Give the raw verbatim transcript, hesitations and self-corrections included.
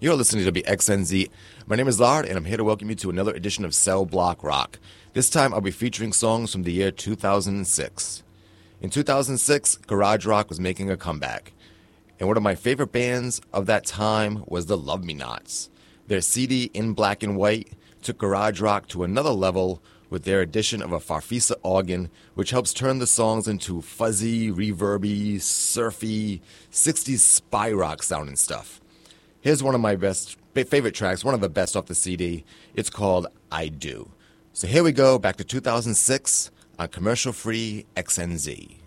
You're listening to W X N Z. My name is Lard, and I'm here to welcome you to another edition of Cell Block Rock. This time, I'll be featuring songs from the year two thousand six. In two thousand six, garage rock was making a comeback, and one of my favorite bands of that time was the Love Me Nots. Their C D, In Black and White, took garage rock to another level with their addition of a Farfisa organ, which helps turn the songs into fuzzy, reverby, surfy, sixties spy rock sounding stuff. Here's one of my best favorite tracks, one of the best off the C D. It's called I Do. So here we go, back to two thousand six on commercial-free X N Z.